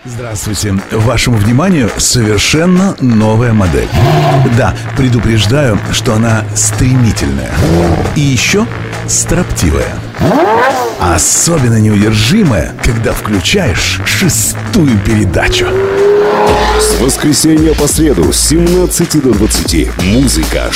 Здравствуйте. Вашему вниманию совершенно новая модель. Да, предупреждаю, что она стремительная. И еще строптивая. Особенно неудержимая, когда включаешь шестую передачу. С воскресенья по среду с 17 до 20. Музыка,